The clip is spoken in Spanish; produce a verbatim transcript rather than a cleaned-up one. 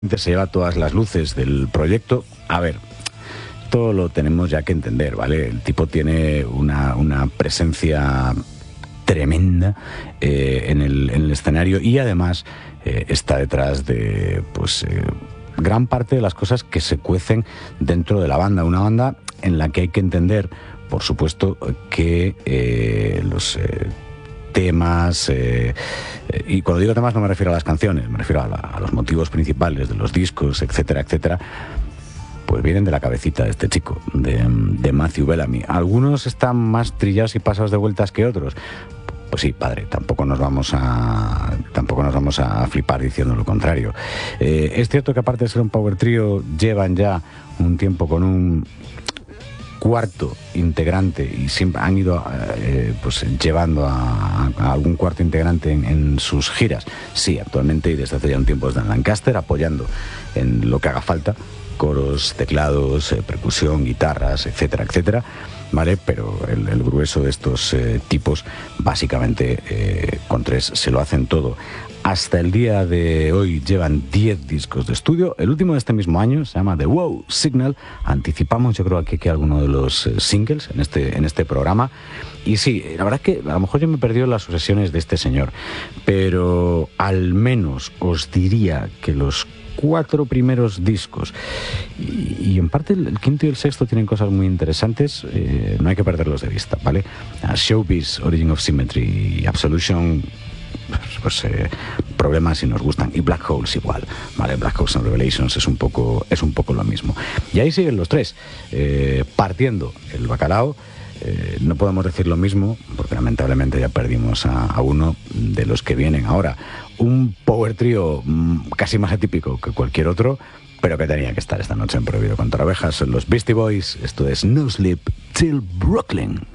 se lleva todas las luces del proyecto. A ver, esto lo tenemos ya que entender, ¿vale? El tipo tiene una, una presencia tremenda eh, en, el, en el escenario y además eh, está detrás de, pues, eh, gran parte de las cosas que se cuecen dentro de la banda. Una banda en la que hay que entender, por supuesto, que eh, los... Eh, temas, eh, eh, y cuando digo temas no me refiero a las canciones, me refiero a, la, a los motivos principales de los discos, etcétera, etcétera, pues vienen de la cabecita de este chico, de, de Matthew Bellamy. Algunos están más trillados y pasados de vueltas que otros. Pues sí, padre, tampoco nos vamos a tampoco nos vamos a flipar diciendo lo contrario. Eh, es cierto que aparte de ser un power trio, llevan ya un tiempo con un cuarto integrante y siempre han ido eh, pues llevando a, a algún cuarto integrante en, en sus giras. Sí, actualmente y desde hace ya un tiempo están en Lancaster apoyando en lo que haga falta, coros, teclados, eh, percusión, guitarras, etcétera, etcétera, ¿vale? Pero el, el grueso de estos eh, tipos básicamente eh, con tres se lo hacen todo. Hasta el día de hoy llevan diez discos de estudio. El último de este mismo año se llama The Wow Signal. Anticipamos, yo creo, aquí que alguno de los eh, singles en este, en este programa. Y sí, la verdad es que a lo mejor yo me he perdido las sucesiones de este señor, pero al menos os diría que los cuatro primeros discos y, y en parte el, el quinto y el sexto tienen cosas muy interesantes, eh, no hay que perderlos de vista, ¿vale? Uh, Showbiz, Origin of Symmetry y Absolution, pues eh, problemas si nos gustan, y Black Holes igual, vale. Black Holes and Revelations es un poco es un poco lo mismo, y ahí siguen los tres eh, partiendo el bacalao. Eh, no podemos decir lo mismo porque lamentablemente ya perdimos a, a uno de los que vienen ahora, un power trio mmm, casi más atípico que cualquier otro, pero que tenía que estar esta noche en Prohibido Contra Ovejas. Son los Beastie Boys. Esto es No Sleep Till Brooklyn.